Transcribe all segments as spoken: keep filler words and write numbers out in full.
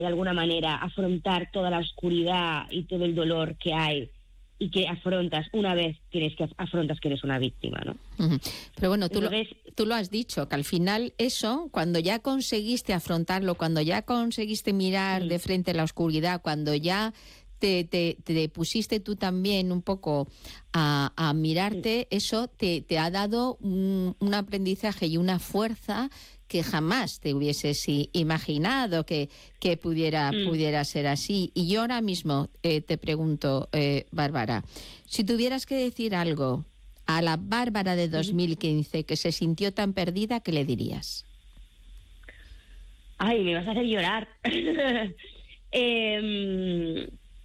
de alguna manera afrontar toda la oscuridad y todo el dolor que hay y que afrontas una vez tienes que afrontas que eres una víctima, ¿no? Uh-huh. Pero bueno, tú, Entonces, lo, tú lo has dicho, que al final eso, cuando ya conseguiste afrontarlo, cuando ya conseguiste mirar uh-huh. de frente la oscuridad, cuando ya te, te, te pusiste tú también un poco a, a mirarte, uh-huh. eso te, te ha dado un, un aprendizaje y una fuerza que jamás te hubieses imaginado que, que pudiera, mm. pudiera ser así. Y yo ahora mismo eh, te pregunto, eh, Bárbara, si tuvieras que decir algo a la Bárbara de dos mil quince que se sintió tan perdida, ¿qué le dirías? Ay, me vas a hacer llorar. eh,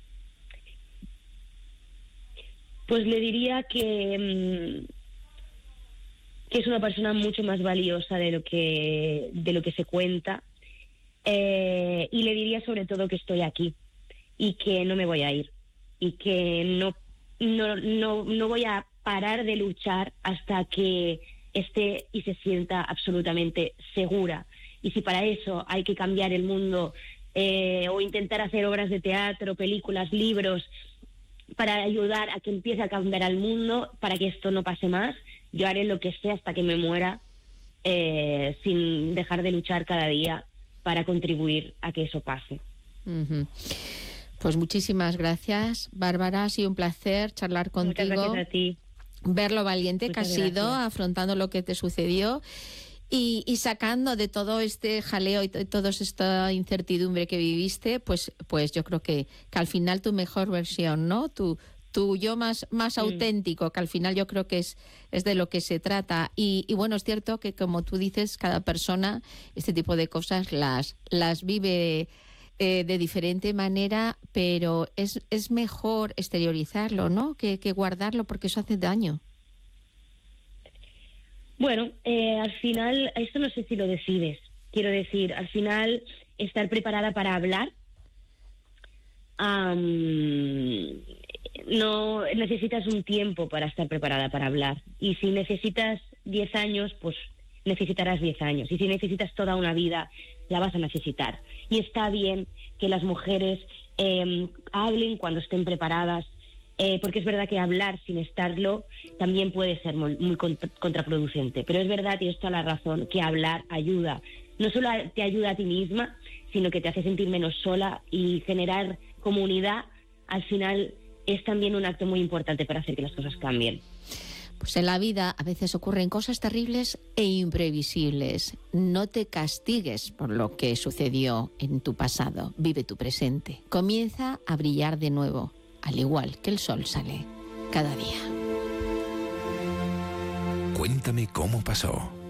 pues le diría que... que es una persona mucho más valiosa de lo que de lo que se cuenta, eh, y le diría sobre todo que estoy aquí y que no me voy a ir y que no no no no voy a parar de luchar hasta que esté y se sienta absolutamente segura. Y si para eso hay que cambiar el mundo, eh, o intentar hacer obras de teatro, películas, libros, para ayudar a que empiece a cambiar al mundo, para que esto no pase más, yo haré lo que sea hasta que me muera, eh, sin dejar de luchar cada día para contribuir a que eso pase. Uh-huh. Pues muchísimas gracias, Bárbara. Ha sido un placer charlar contigo. Muchas gracias a ti. Ver lo valiente Muchas que has sido, gracias. afrontando lo que te sucedió y, y sacando de todo este jaleo y t- toda esta incertidumbre que viviste, pues, pues yo creo que, que al final tu mejor versión, ¿no? Tu tu yo más, más mm. auténtico, que al final yo creo que es, es de lo que se trata. Y, y bueno, es cierto que, como tú dices, cada persona este tipo de cosas las, las vive eh, de diferente manera, pero es, es mejor exteriorizarlo, ¿no? Que, que guardarlo, porque eso hace daño. Bueno, eh, al final, esto no sé si lo decides. Quiero decir, al final, estar preparada para hablar, Um, no necesitas un tiempo para estar preparada para hablar, y si necesitas diez años, pues necesitarás diez años, y si necesitas toda una vida, la vas a necesitar. Y está bien que las mujeres eh, hablen cuando estén preparadas, eh, porque es verdad que hablar sin estarlo también puede ser muy, muy contraproducente, pero es verdad, y esto a la razón, que hablar ayuda. No solo te ayuda a ti misma, sino que te hace sentir menos sola, y generar comunidad, al final, es también un acto muy importante para hacer que las cosas cambien. Pues en la vida a veces ocurren cosas terribles e imprevisibles. No te castigues por lo que sucedió en tu pasado. Vive tu presente. Comienza a brillar de nuevo, al igual que el sol sale cada día. Cuéntame cómo pasó.